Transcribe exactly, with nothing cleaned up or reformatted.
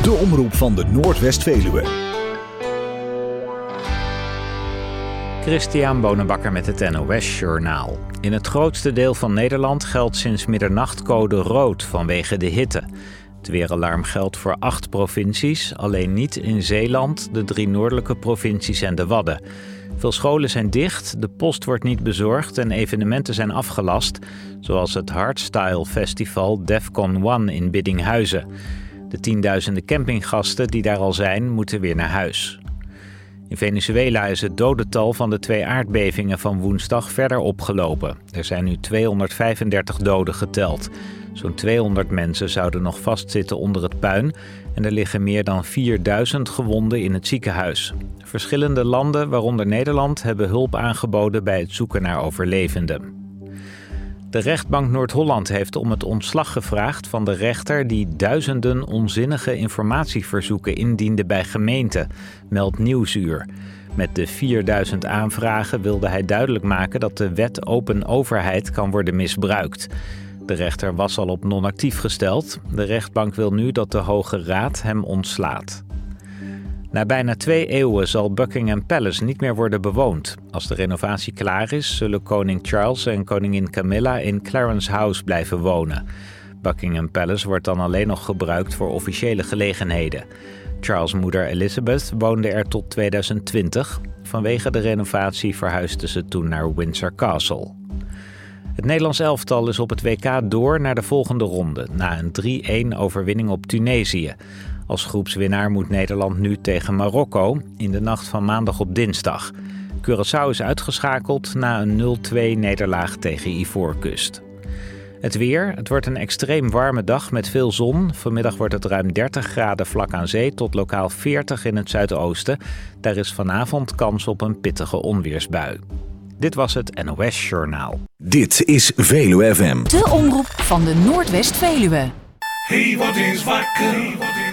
De omroep van de Noordwest-Veluwe. Christian Bonenbakker met het N O S-journaal. In het grootste deel van Nederland geldt sinds middernacht code rood vanwege de hitte. Het weeralarm geldt voor acht provincies, alleen niet in Zeeland, de drie noordelijke provincies en de Wadden. Veel scholen zijn dicht, de post wordt niet bezorgd en evenementen zijn afgelast, zoals het Hardstyle Festival Defcon One in Biddinghuizen. De tienduizenden campinggasten die daar al zijn, moeten weer naar huis. In Venezuela is het dodental van de twee aardbevingen van woensdag verder opgelopen. Er zijn nu tweehonderdvijfendertig doden geteld. Zo'n tweehonderd mensen zouden nog vastzitten onder het puin en er liggen meer dan vierduizend gewonden in het ziekenhuis. Verschillende landen, waaronder Nederland, hebben hulp aangeboden bij het zoeken naar overlevenden. De rechtbank Noord-Holland heeft om het ontslag gevraagd van de rechter die duizenden onzinnige informatieverzoeken indiende bij gemeenten, meldt Nieuwsuur. Met de vierduizend aanvragen wilde hij duidelijk maken dat de wet open overheid kan worden misbruikt. De rechter was al op non-actief gesteld. De rechtbank wil nu dat de Hoge Raad hem ontslaat. Na bijna twee eeuwen zal Buckingham Palace niet meer worden bewoond. Als de renovatie klaar is, zullen koning Charles en koningin Camilla in Clarence House blijven wonen. Buckingham Palace wordt dan alleen nog gebruikt voor officiële gelegenheden. Charles' moeder Elizabeth woonde er tot tweeduizend twintig. Vanwege de renovatie verhuisde ze toen naar Windsor Castle. Het Nederlands elftal is op het W K door naar de volgende ronde, na een drie-een overwinning op Tunesië. Als groepswinnaar moet Nederland nu tegen Marokko in de nacht van maandag op dinsdag. Curaçao is uitgeschakeld na een nul-twee nederlaag tegen Ivoorkust. Het weer. Het wordt een extreem warme dag met veel zon. Vanmiddag wordt het ruim dertig graden vlak aan zee tot lokaal veertig in het zuidoosten. Daar is vanavond kans op een pittige onweersbui. Dit was het N O S-journaal. Dit is Veluwe F M. De omroep van de Noordwest-Veluwe. Hey, wat is wakker?